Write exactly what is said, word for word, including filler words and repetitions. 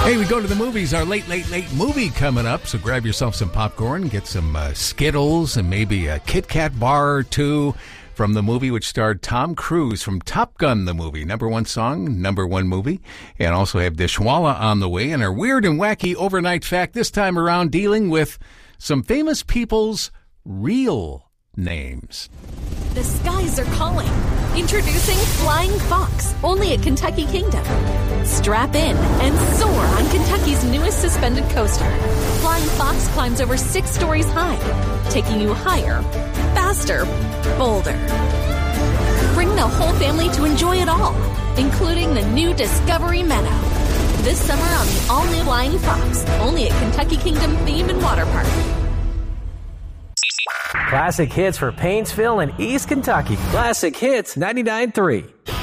Hey, we go to the movies. Our late, late, late movie coming up. So grab yourself some popcorn, get some uh, Skittles, and maybe a Kit Kat bar or two from the movie which starred Tom Cruise from Top Gun, the movie. Number one song, number one movie. And also have Dishwalla on the way. And our weird and wacky overnight fact this time around dealing with some famous people's real names. The skies are calling. Introducing Flying Fox, only at Kentucky Kingdom. Strap in and soar on Kentucky's newest suspended coaster. Flying Fox climbs over six stories high, taking you higher, faster, bolder. Bring the whole family to enjoy it all, including the new Discovery Meadow. This summer on the all-new Flying Fox, only at Kentucky Kingdom Theme and Water Park. Classic hits for Painesville and East Kentucky. Classic Hits ninety-nine point three.